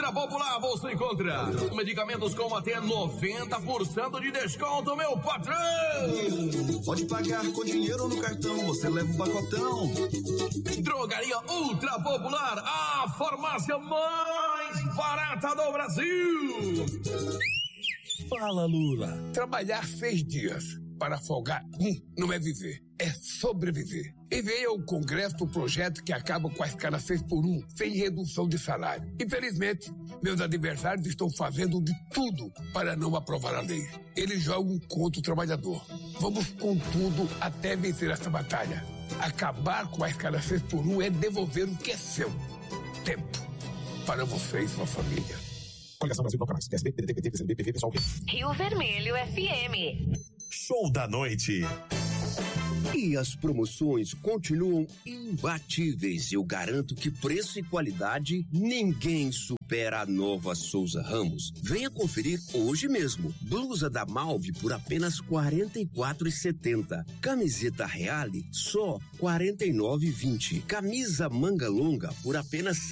Ultra Popular você encontra medicamentos com até 90% de desconto, meu patrão. Pode pagar com dinheiro ou no cartão, você leva um pacotão. Drogaria Ultra Popular, a farmácia mais barata do Brasil. Fala, Lula. Trabalhar 6 dias para folgar não é viver, é sobreviver. Enviei ao Congresso o projeto que acaba com a escala 6x1, sem redução de salário. Infelizmente, meus adversários estão fazendo de tudo para não aprovar a lei. Eles jogam contra o trabalhador. Vamos com tudo até vencer essa batalha. Acabar com a escala 6x1 é devolver o que é seu. Tempo para você e sua família. Coligação Brasil Canais, PSB, PDT, PT, PCdoB, PV, PSOL, Rio Vermelho FM. Show da noite. E as promoções continuam imbatíveis. Eu garanto que preço e qualidade ninguém supera a Nova Souza Ramos. Venha conferir hoje mesmo. Blusa da Malve por apenas R$ 44,70. Camiseta Reale só R$ 49,20. Camisa manga longa por apenas R$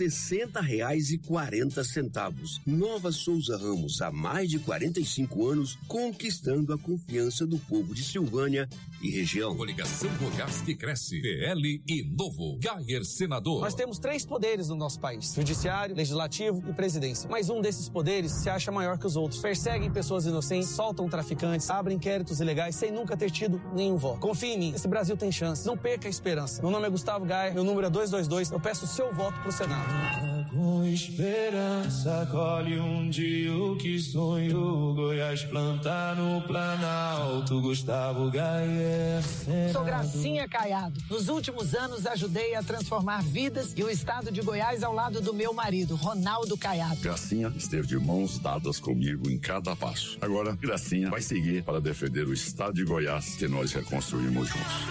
60,40. Nova Souza Ramos, há mais de 45 anos, conquistando a confiança do povo de Silvânia e região. Coligação Goiás que cresce. PL e Novo. Gayer senador. Nós temos 3 poderes no nosso país: judiciário, legislativo e presidência. Mas um desses poderes se acha maior que os outros. Perseguem pessoas inocentes, soltam traficantes, abrem inquéritos ilegais sem nunca ter tido nenhum voto. Confie em mim, esse Brasil tem chance. Não perca a esperança. Meu nome é Gustavo Gayer, meu número é 222. Eu peço o seu voto pro Senado. Com esperança, colhe um dia o que sonho. Goiás plantar no Planalto. Gustavo Gayer. Sou Gracinha Caiado. Nos últimos anos ajudei a transformar vidas e o estado de Goiás ao lado do meu marido, Ronaldo Caiado. Gracinha esteve de mãos dadas comigo em cada passo. Agora, Gracinha vai seguir para defender o estado de Goiás que nós reconstruímos juntos.